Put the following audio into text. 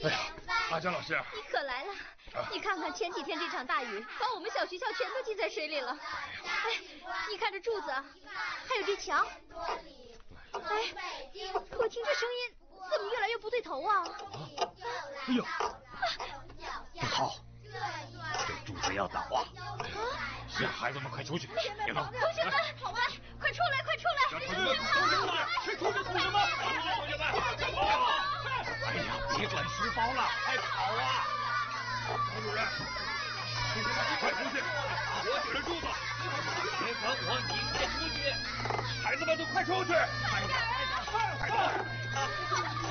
哎呀，阿江老师， 你可来了！你看看前几天这场大雨，把我们小学校全都浸在水里了。哎，你看这柱子，还有这墙。哎，我听这声音怎么越来越不对头啊？ 哎呦， 不好，这柱子要倒啊！ 是，孩子们快出去！别闹！ 同学们，好啊，快出来，快出来！ 同学们，快出去！同学们，同学们， 哎呀，别管书包了，快跑啊！ 王主任，同学们，快出去！我顶着柱子， 别管我，你快出去！ 孩子们都快出去！ 快点！